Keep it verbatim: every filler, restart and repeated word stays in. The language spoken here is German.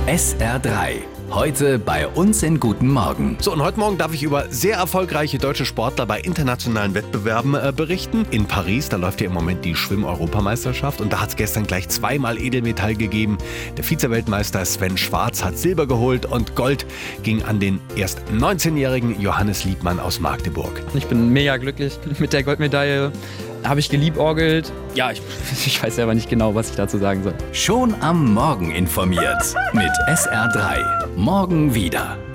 S R drei. Heute bei uns in Guten Morgen. So, und heute Morgen darf ich über sehr erfolgreiche deutsche Sportler bei internationalen Wettbewerben äh, berichten. In Paris, da läuft ja im Moment die Schwimm-Europameisterschaft und da hat es gestern gleich zweimal Edelmetall gegeben. Der Vize-Weltmeister Sven Schwarz hat Silber geholt und Gold ging an den erst neunzehnjährigen Johannes Liebmann aus Magdeburg. Ich bin mega glücklich mit der Goldmedaille. Habe ich geliebäugelt. Ja, ich, ich weiß selber nicht genau, was ich dazu sagen soll. Schon am Morgen informiert mit S R drei. Morgen wieder.